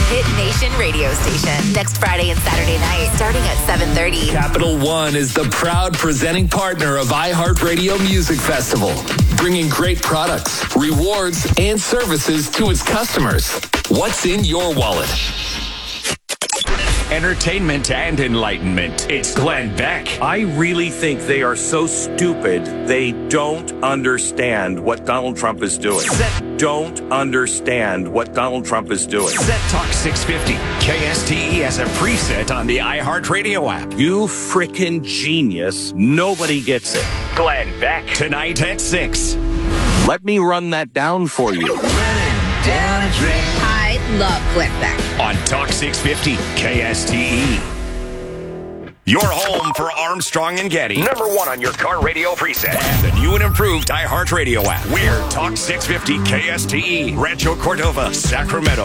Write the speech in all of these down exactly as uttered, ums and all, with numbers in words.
Hit Nation radio station. Next Friday and Saturday night, starting at seven thirty. Capital One is the proud presenting partner of iHeartRadio Music Festival, bringing great products, rewards, and services to its customers. What's in your wallet? Entertainment and enlightenment. It's Glenn Beck. I really think they are so stupid, they don't understand what Donald Trump is doing. Set. Don't understand what Donald Trump is doing. Set Talk six fifty. K S T E as a preset on the iHeartRadio app. You frickin' genius. Nobody gets it. Glenn Beck. Tonight at six. Let me run that down for you. Down a drain. I love Glenn Beck. On Talk six fifty, K S T E. Your home for Armstrong and Getty. Number one on your car radio preset. And the new and improved iHeartRadio app. We're Talk six fifty K S T E. Rancho Cordova, Sacramento.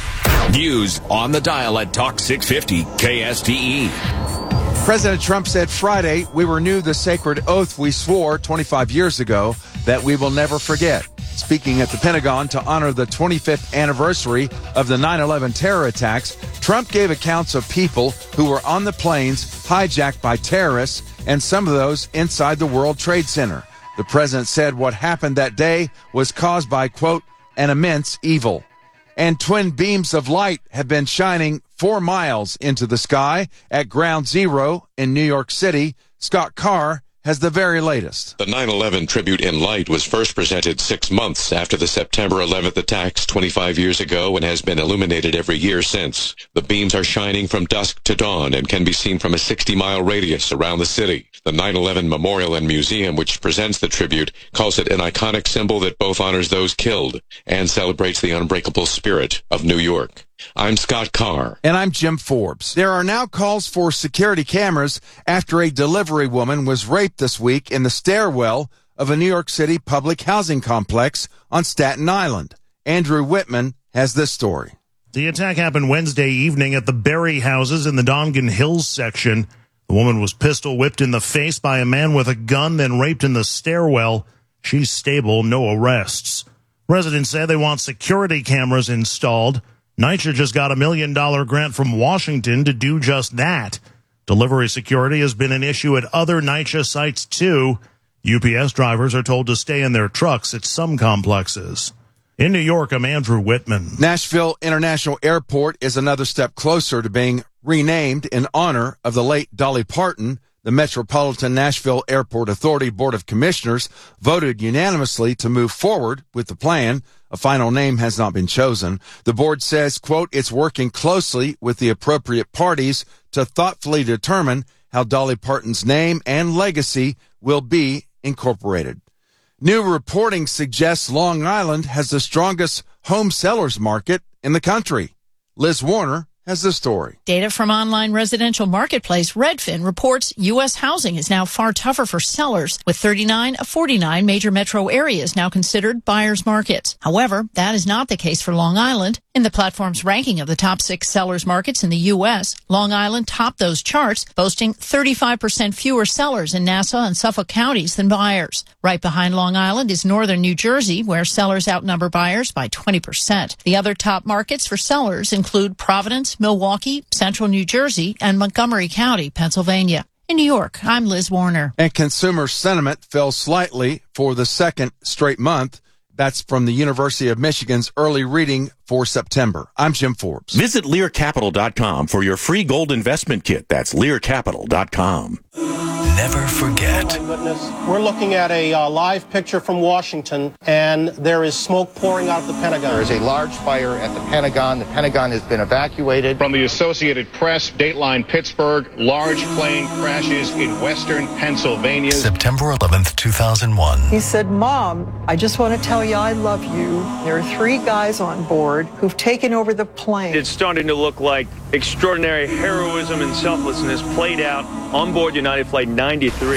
News on the dial at Talk six fifty K S T E. President Trump said Friday, we renew the sacred oath we swore twenty-five years ago that we will never forget. Speaking at the Pentagon to honor the twenty-fifth anniversary of the nine eleven terror attacks, Trump gave accounts of people who were on the planes hijacked by terrorists and some of those inside the World Trade Center. The president said what happened that day was caused by, quote, an immense evil. And twin beams of light have been shining four miles into the sky at Ground Zero in New York City. Scott Carr has the very latest. The nine eleven tribute in light was first presented six months after the September eleventh attacks twenty-five years ago and has been illuminated every year since. The beams are shining from dusk to dawn and can be seen from a sixty-mile radius around the city. The nine eleven Memorial and Museum, which presents the tribute, calls it an iconic symbol that both honors those killed and celebrates the unbreakable spirit of New York. I'm Scott Carr. And I'm Jim Forbes. There are now calls for security cameras after a delivery woman was raped this week in the stairwell of a New York City public housing complex on Staten Island. Andrew Whitman has this story. The attack happened Wednesday evening at the Berry houses in the Dongan Hills section. The woman was pistol whipped in the face by a man with a gun, then raped in the stairwell. She's stable, no arrests. Residents say they want security cameras installed. NYCHA just got a million dollar grant from Washington to do just that. Delivery security has been an issue at other NYCHA sites too. U P S drivers are told to stay in their trucks at some complexes. In New York, I'm Andrew Whitman. Nashville International Airport is another step closer to being renamed in honor of the late Dolly Parton. The Metropolitan Nashville Airport Authority Board of Commissioners voted unanimously to move forward with the plan. A final name has not been chosen. The board says, quote, it's working closely with the appropriate parties to thoughtfully determine how Dolly Parton's name and legacy will be incorporated. New reporting suggests Long Island has the strongest home sellers market in the country. Liz Warner has the story. Data from online residential marketplace Redfin reports U S housing is now far tougher for sellers, with thirty-nine of forty-nine major metro areas now considered buyers markets. However, that is not the case for Long Island. In the platform's ranking of the top six sellers markets in the U S, Long Island topped those charts, boasting thirty-five percent fewer sellers in Nassau and Suffolk counties than buyers. Right behind Long Island is northern New Jersey, where sellers outnumber buyers by twenty percent. The other top markets for sellers include Providence, Milwaukee, Central New Jersey, and Montgomery County, Pennsylvania. In New York, I'm Liz Warner. And consumer sentiment fell slightly for the second straight month. That's from the University of Michigan's early reading for September. I'm Jim Forbes. Visit Lear Capital dot com for your free gold investment kit. That's Lear Capital dot com. Never forget. Oh my goodness. We're looking at a uh, live picture from Washington, and there is smoke pouring out of the Pentagon. There is a large fire at the Pentagon. The Pentagon has been evacuated. From the Associated Press, Dateline Pittsburgh, large plane crashes in western Pennsylvania. September eleventh, two thousand one. He said, Mom, I just want to tell you I love you. There are three guys on board who've taken over the plane. It's starting to look like extraordinary heroism and selflessness played out on board United Flight ninety-three.